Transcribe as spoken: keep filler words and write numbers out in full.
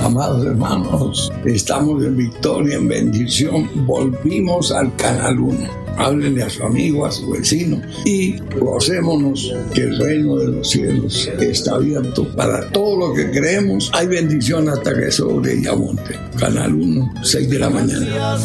Amados hermanos, estamos en victoria, en bendición. Volvimos al Canal uno. Háblenle a su amigo, a su vecino y gocémonos que el reino de los cielos está abierto para todo lo que creemos. Hay bendición hasta que sobre y abunde. Canal uno, seis de la mañana.